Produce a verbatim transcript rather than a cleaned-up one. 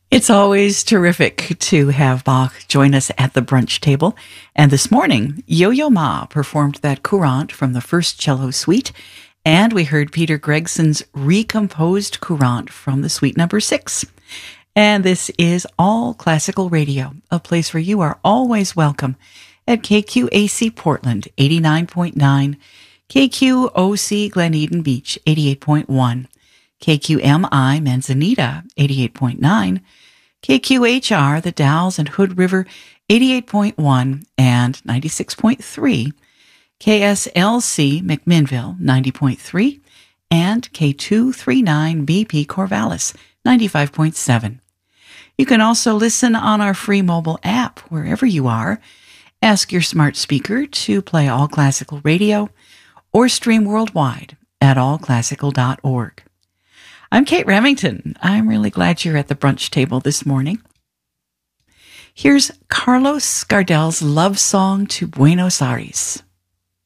It's always terrific to have Bach join us at the brunch table. And this morning, Yo-Yo Ma performed that courant from the first cello suite, and we heard Peter Gregson's recomposed courant from the suite number six. And this is All Classical Radio, a place where you are always welcome at K Q A C Portland, eighty-nine point nine, K Q O C Glen Eden Beach, eighty-eight point one, K Q M I Manzanita, eighty-eight point nine, K Q H R The Dalles and Hood River, eighty-eight point one and ninety-six point three, K S L C McMinnville, ninety point three, and K two thirty-nine B P Corvallis, ninety-five point seven. You can also listen on our free mobile app wherever you are. Ask your smart speaker to play All Classical Radio or stream worldwide at all classical dot org. I'm Kate Remington. I'm really glad you're at the brunch table this morning. Here's Carlos Gardel's love song to Buenos Aires.